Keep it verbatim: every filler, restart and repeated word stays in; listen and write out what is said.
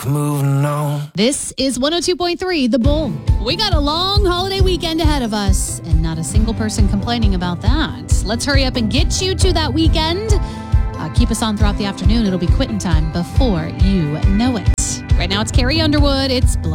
Moving on. This is one oh two point three The Bull. We got a long holiday weekend ahead of us, and not a single person complaining about that. Let's hurry up and get you to that weekend. Uh, keep us on throughout the afternoon. It'll be quitting time before you know it. Right now it's Carrie Underwood. It's